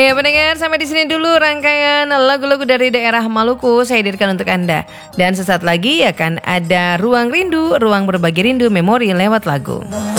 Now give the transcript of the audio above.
Ya pendengar, sampai di sini dulu rangkaian lagu-lagu dari daerah Maluku saya hadirkan untuk Anda. Dan sesaat lagi akan ada Ruang Rindu, ruang berbagi rindu memori lewat lagu.